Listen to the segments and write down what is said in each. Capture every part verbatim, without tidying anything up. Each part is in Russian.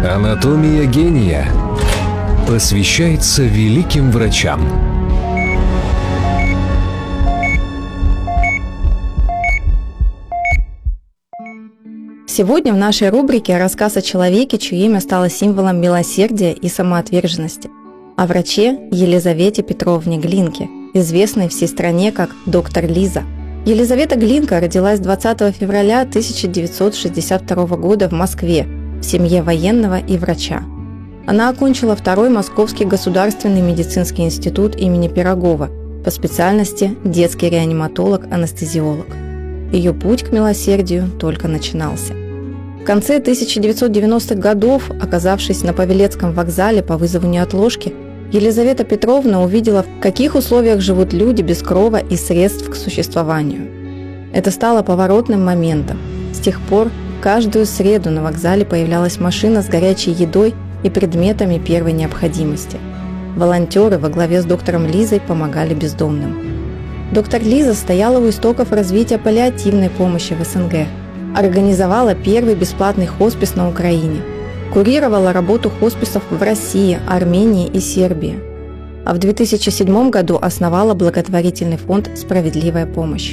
Анатомия гения посвящается великим врачам. Сегодня в нашей рубрике рассказ о человеке, чье имя стало символом милосердия и самоотверженности, о враче Елизавете Петровне Глинке, известной всей стране как доктор Лиза. Елизавета Глинка родилась двадцатого февраля тысяча девятьсот шестьдесят второго года в Москве в семье военного и врача. Она окончила второй Московский государственный медицинский институт имени Пирогова по специальности детский реаниматолог-анестезиолог. Ее путь к милосердию только начинался. В конце тысяча девятьсот девяностых годов, оказавшись на Павелецком вокзале по вызову неотложки, Елизавета Петровна увидела, в каких условиях живут люди без крова и средств к существованию. Это стало поворотным моментом. С тех пор каждую среду на вокзале появлялась машина с горячей едой и предметами первой необходимости. Волонтеры во главе с доктором Лизой помогали бездомным. Доктор Лиза стояла у истоков развития паллиативной помощи в СНГ, организовала первый бесплатный хоспис на Украине, курировала работу хосписов в России, Армении и Сербии. А в две тысячи седьмом году основала благотворительный фонд «Справедливая помощь».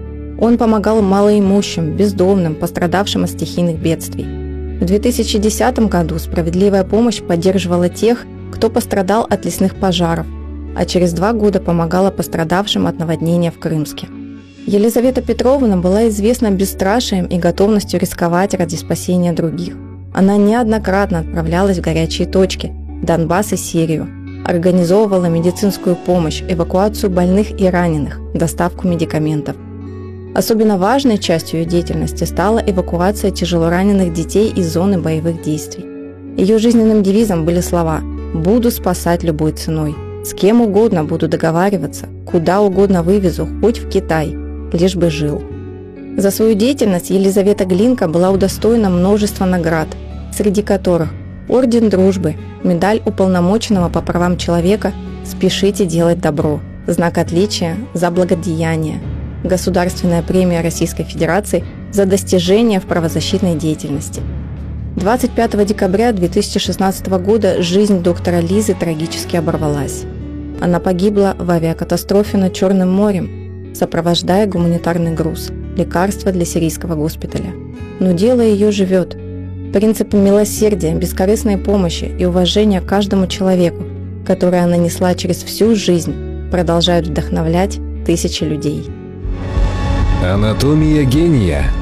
Он помогал малоимущим, бездомным, пострадавшим от стихийных бедствий. В две тысячи десятом году «Справедливая помощь» поддерживала тех, кто пострадал от лесных пожаров, а через два года помогала пострадавшим от наводнения в Крымске. Елизавета Петровна была известна бесстрашием и готовностью рисковать ради спасения других. Она неоднократно отправлялась в горячие точки – Донбасс и Сирию, организовывала медицинскую помощь, эвакуацию больных и раненых, доставку медикаментов. Особенно важной частью ее деятельности стала эвакуация тяжелораненых детей из зоны боевых действий. Ее жизненным девизом были слова «Буду спасать любой ценой», «С кем угодно буду договариваться», «Куда угодно вывезу, хоть в Китай, лишь бы жил». За свою деятельность Елизавета Глинка была удостоена множества наград, среди которых Орден Дружбы, медаль Уполномоченного по правам человека «Спешите делать добро», знак отличия за благодеяние, Государственная премия Российской Федерации за достижения в правозащитной деятельности. двадцать пятого декабря две тысячи шестнадцатого года жизнь доктора Лизы трагически оборвалась. Она погибла в авиакатастрофе над Черным морем, сопровождая гуманитарный груз – лекарства для сирийского госпиталя. Но дело ее живет. Принципы милосердия, бескорыстной помощи и уважения к каждому человеку, которые она несла через всю жизнь, продолжают вдохновлять тысячи людей. Анатомия гения.